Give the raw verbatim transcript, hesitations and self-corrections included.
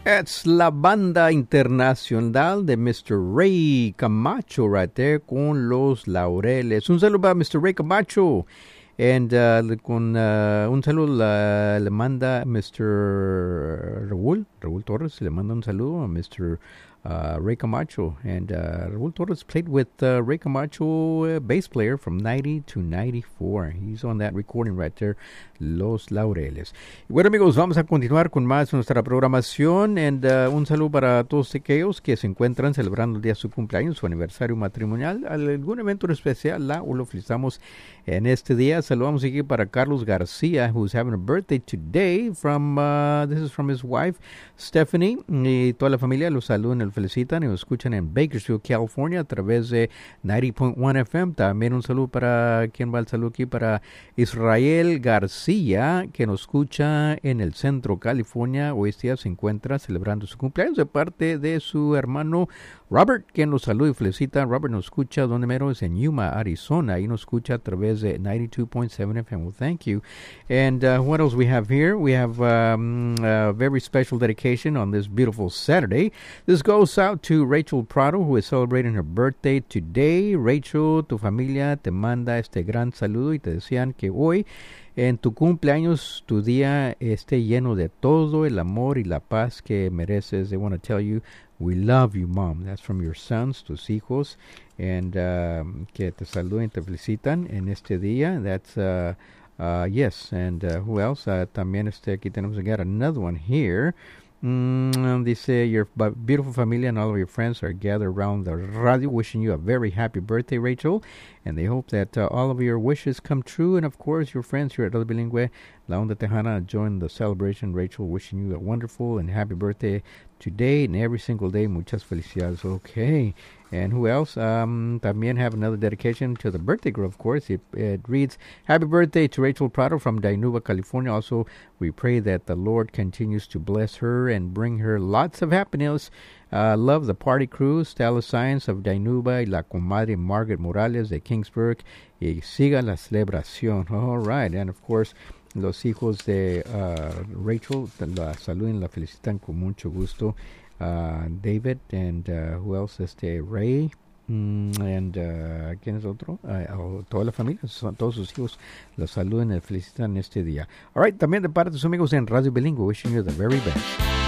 It's la banda internacional de mister Ray Camacho right there con Los Laureles. Un saludo para mister Ray Camacho. And uh, con uh, un saludo uh, le manda mister Raúl, Raúl Torres, le manda un saludo a mister Uh, Ray Camacho. And uh, Raúl Torres played with uh, Ray Camacho, uh, bass player from ninety to ninety-four. He's on that recording right there, Los Laureles. Y bueno, amigos, vamos a continuar con más de nuestra programación. And uh, un saludo para todos aquellos que se encuentran celebrando el día de su cumpleaños, su aniversario matrimonial, algún evento en especial, la o lo felicitamos en este día. Saludamos aquí para Carlos García, who's having a birthday today. From uh, this is from his wife, Stephanie. Y toda la familia los saludan, el felicitan y nos escuchan en Bakersfield, California, a través de noventa punto uno F M. También un saludo para, ¿quién va el saludo aquí? Para Israel García, que nos escucha en el centro California. Hoy este día se encuentra celebrando su cumpleaños de parte de su hermano Robert, quien nos saluda y felicita. Robert nos escucha, donde mero es en Yuma, Arizona. Ahí nos escucha a través de noventa y dos punto siete F M. Well, thank you. And uh, what else we have here? We have um, a very special dedication on this beautiful Saturday. This goes out to Rachel Prado, who is celebrating her birthday today. Rachel, tu familia te manda este gran saludo y te desean que hoy en tu cumpleaños tu día esté lleno de todo el amor y la paz que mereces. They want to tell you, we love you, Mom. That's from your sons, tus hijos, and um, que te saluden y te felicitan en este día. That's, uh, uh, yes, and uh, who else? Uh, también este, aquí tenemos que get another one here. Mm, dice, your beautiful family and all of your friends are gathered around the radio wishing you a very happy birthday, Rachel, and they hope that uh, all of your wishes come true. And of course, your friends here at Radio Bilingüe, La Onda Tejana, join the celebration. Rachel, wishing you a wonderful and happy birthday today and every single day. Muchas felicidades. Okay. And who else? Um, también have another dedication to the birthday girl, of course. It, it reads, happy birthday to Rachel Prado from Dinuba, California. Also, we pray that the Lord continues to bless her and bring her lots of happiness. Uh, love the party crew, Stella Science of Dinuba y la comadre Margaret Morales de Kingsburg. Y siga la celebración. All right. And of course, los hijos de uh, Rachel la saluden, la felicitan con mucho gusto. Uh, David and uh, who else? Este Ray mm, and uh, ¿quién es otro? Uh, toda la familia, son todos sus hijos los saludan y felicitan este día. All right, también de parte de sus amigos en Radio Bilingüe, wishing you the very best.